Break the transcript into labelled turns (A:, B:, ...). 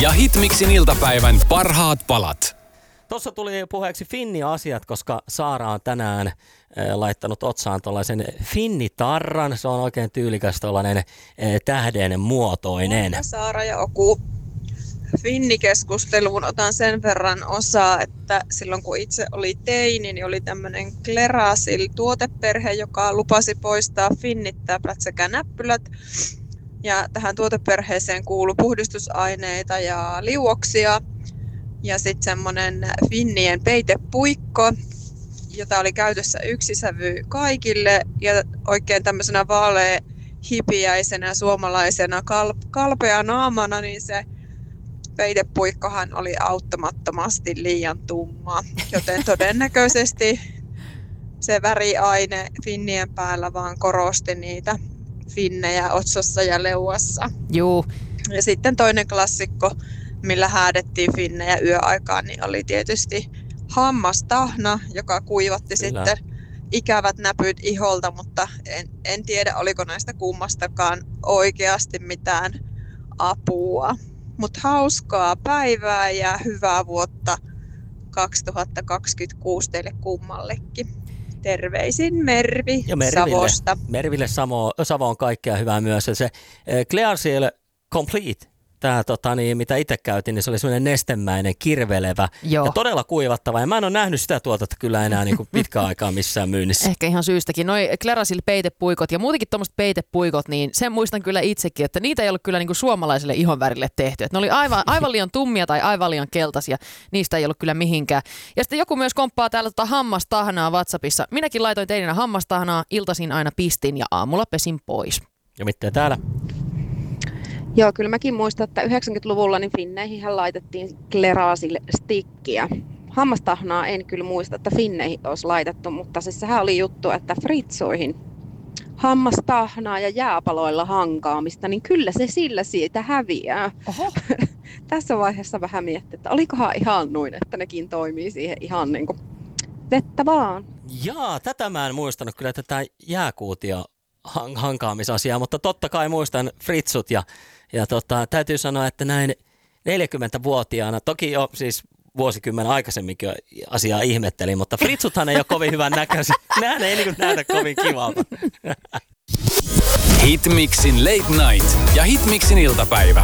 A: ja Hitmixin iltapäivän parhaat palat.
B: Tuossa tuli puheeksi Finni-asiat, koska Saara on tänään laittanut otsaan tuollaisen Finnitarran. Se on oikein tyylikäs tuollainen tähden muotoinen.
C: Saara ja Oku. Finnikeskusteluun otan sen verran osaa, että silloin kun itse oli teini, niin oli tämmöinen Klerasil-tuoteperhe, joka lupasi poistaa finnittävät sekä näppylät. Ja tähän tuoteperheeseen kuului puhdistusaineita ja liuoksia. Ja sitten semmoinen Finnien peitepuikko, jota oli käytössä yksisävy kaikille. Ja oikein tämmöisenä hipiäisenä suomalaisena kalpea naamana, niin se peitepuikkohan oli auttamattomasti liian tumma. Joten todennäköisesti se väriaine Finnien päällä vaan korosti niitä finnejä otsassa ja leuassa.
D: Juu.
C: Ja sitten toinen klassikko, millä häädettiin finnejä yöaikaan, niin oli tietysti hammastahna, joka kuivatti
B: Kyllä.
C: sitten ikävät näpyt iholta, mutta en tiedä, oliko näistä kummastakaan oikeasti mitään apua. Mutta hauskaa päivää ja hyvää vuotta 2026 teille kummallekin. Terveisin Mervi
B: Ja Merville.
C: Savosta.
B: Merville Savo on kaikkea hyvää myös. Ja se Clearseal Complete, tämä mitä itse käytin, niin se oli semmoinen nestemäinen, kirvelevä
D: Joo.
B: ja todella kuivattava. Ja mä en ole nähnyt sitä tuotetta kyllä enää niin kuin pitkään aikaa missään myynnissä.
D: Ehkä ihan syystäkin. Noi Klerasil peitepuikot ja muutenkin tuommoiset peitepuikot, niin sen muistan kyllä itsekin, että niitä ei ollut kyllä niin kuin suomalaiselle ihonvärille tehty. Että ne oli aivan liian tummia tai aivan liian keltaisia. Niistä ei ollut kyllä mihinkään. Ja sitten joku myös komppaa täällä hammastahnaa WhatsAppissa. Minäkin laitoin teininä hammastahnaa, iltaisin aina pistin ja aamulla pesin pois.
B: Ja mitä täällä?
E: Joo, kyllä mäkin muistan, että 90-luvulla niin finneihin laitettiin Klerasil-stikkiä. Hammastahnaa en kyllä muista, että finneihin olisi laitettu, mutta siis sehän oli juttu, että fritsoihin hammastahnaa ja jääpaloilla hankaamista, niin kyllä se sillä siitä häviää.
D: Oho.
E: Tässä vaiheessa vähän miettii, että olikohan ihan noin, että nekin toimii siihen ihan niin kuin vettä vaan.
B: Jaa, tätä mä en muistanut kyllä tätä jääkuutio hankaamisasiaa, mutta totta kai muistan fritsut ja täytyy sanoa, että näin 40-vuotiaana, toki jo siis vuosikymmen aikaisemminkin asiaa ihmettelin, mutta fritsuthan ei ole kovin hyvän näköisiä. Nehän ei niin näytä kovin kivalta.
A: Hitmixin Late Night ja Hitmixin iltapäivä.